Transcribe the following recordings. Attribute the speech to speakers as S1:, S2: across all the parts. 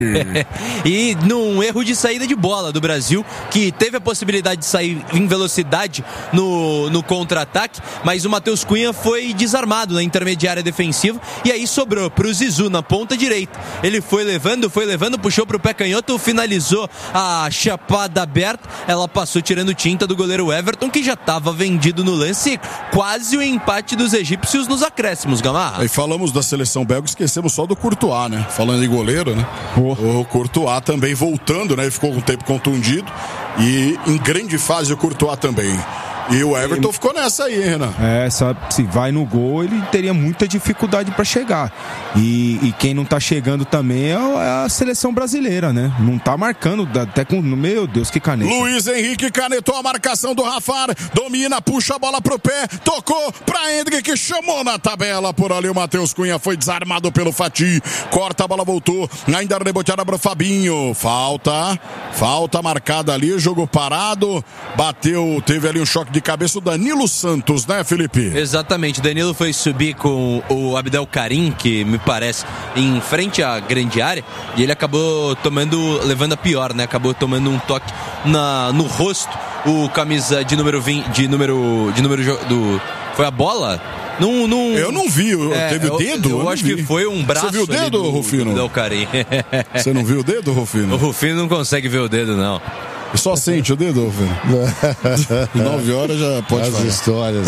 S1: E num erro de saída de bola do Brasil, que teve a possibilidade de sair em velocidade no contra-ataque, mas o Matheus Cunha foi desarmado na intermediária defensiva e aí sobrou pro Zizou na ponta direita. Ele foi levando, puxou pro pé canhoto, finalizou a chapada aberta, ela passou tirando tinta do goleiro Everton, que já estava vendido no lance, quase o empate dos egípcios nos acréscimos, Gamarra.
S2: Aí falamos da seleção belga, esquecemos só do Courtois, né? Falando em goleiro, né? O Courtois também voltando, né? Ele ficou um tempo contundido e em grande fase o Courtois também. E o Everton ficou nessa aí, Renan.
S3: Se vai no gol, ele teria muita dificuldade para chegar. E quem não tá chegando também é a seleção brasileira, né? Não tá marcando, até com... Meu Deus, que caneta.
S2: Luiz Henrique canetou a marcação do Rafar, domina, puxa a bola pro pé, tocou pra Hendrick, chamou na tabela por ali o Matheus Cunha, foi desarmado pelo Fati, corta a bola, voltou, ainda reboteada pro Fabinho, falta marcada ali, jogo parado, bateu, teve ali um choque de cabeça o Danilo Santos, né, Felipe?
S1: Exatamente, Danilo foi subir com o Abdel Karim, que me parece em frente à grande área, e ele acabou levando a pior, né? Acabou tomando um toque no rosto, o camisa de número 20, foi a bola?
S2: Eu não vi, teve o dedo?
S1: Eu acho que foi um braço.
S2: Você viu o dedo, Rufino?
S1: Abdel Karim.
S2: Você não viu o dedo, Rufino?
S1: O Rufino não consegue ver o dedo, não.
S2: Só sente o dedo, Rufino? 9 horas já pode falar.
S4: As histórias.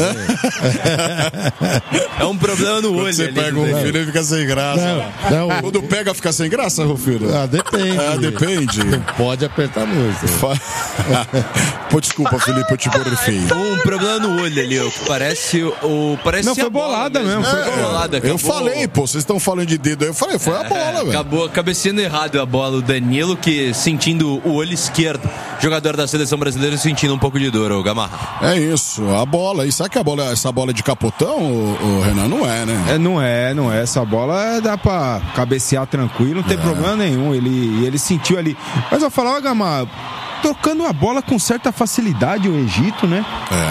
S1: É um problema no olho.
S2: Você pega o Rufino e fica sem graça.
S4: Não.
S2: Quando pega, fica sem graça, Rufino?
S4: Depende.
S2: Depende.
S4: Pode apertar muito.
S2: Pô, desculpa, Felipe, eu te borrifei.
S1: Um problema no olho ali, ó. Parece
S3: Não, foi bolada mesmo. Foi bolada.
S2: Eu falei, pô, vocês estão falando de dedo aí. Eu falei, foi a bola, velho.
S1: Acabou cabeceando errado a bola. O Danilo, que sentindo o olho esquerdo, jogador da seleção brasileira, sentindo um pouco de dor, o Gamarra.
S2: É isso, a bola. E sabe que essa bola é de capotão, o Renan? Não é, né?
S3: Não é. Essa bola dá pra cabecear tranquilo, não tem problema nenhum. Ele sentiu ali. Mas eu falava, Gamarra, tocando a bola com certa facilidade o Egito, né?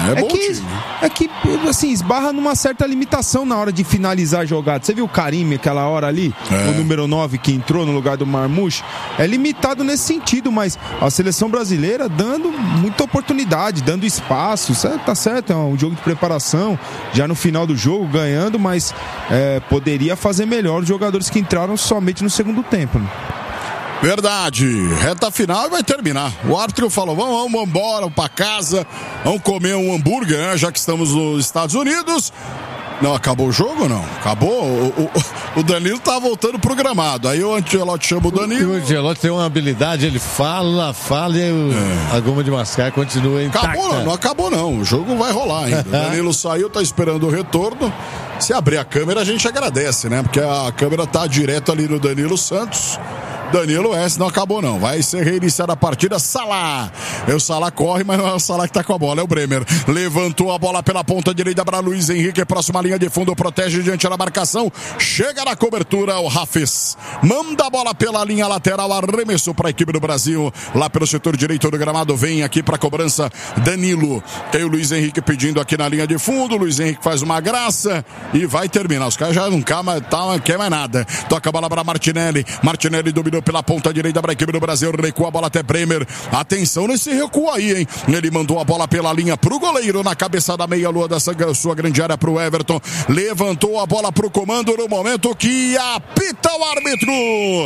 S3: É que assim, esbarra numa certa limitação na hora de finalizar a jogada. Você viu o Karim aquela hora ali? O número 9 que entrou no lugar do Marmouche? É limitado nesse sentido, mas a seleção brasileira dando muita oportunidade, dando espaço, tá certo, é um jogo de preparação, já no final do jogo ganhando, mas poderia fazer melhor os jogadores que entraram somente no segundo tempo, né?
S2: Verdade, reta final e vai terminar. O árbitro falou, vamos embora, vamos pra casa, vamos comer um hambúrguer, né, já que estamos nos Estados Unidos. Não, acabou o jogo ou não? Acabou? O Danilo tá voltando pro gramado. Aí o Ancelotti chama o Danilo.
S4: O Ancelotti tem uma habilidade, ele fala e a goma de mascar continua intacta.
S2: Acabou não acabou não. O jogo vai rolar ainda. O Danilo saiu, tá esperando o retorno. Se abrir a câmera, a gente agradece, né? Porque a câmera tá direto ali no Danilo Santos. Danilo não acabou não, vai ser reiniciada a partida. Salah, o Salah corre, mas não é o Salah que tá com a bola, é o Bremer, levantou a bola pela ponta direita para Luiz Henrique, próxima linha de fundo, protege diante da marcação, chega na cobertura o Hafez, manda a bola pela linha lateral, arremessou para a equipe do Brasil, lá pelo setor direito do gramado, vem aqui para a cobrança Danilo, tem o Luiz Henrique pedindo aqui na linha de fundo, Luiz Henrique faz uma graça e vai terminar, os caras já não quer mais nada, toca a bola para Martinelli dominou pela ponta direita para a equipe do Brasil, recua a bola até Bremer, atenção nesse recuo aí, hein, ele mandou a bola pela linha pro goleiro, na cabeça da meia-lua da sua grande área pro Everton, levantou a bola pro comando no momento que apita o árbitro,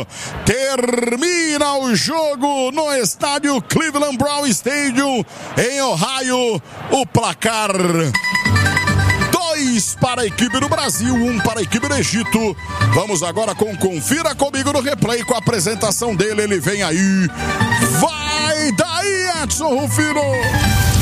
S2: termina o jogo no estádio Cleveland Brown Stadium em Ohio, o placar 2 para a equipe do Brasil, 1 para a equipe do Egito. Vamos agora com Confira Comigo no replay, com a apresentação dele, ele vem aí. Vai daí, Edson Rufino!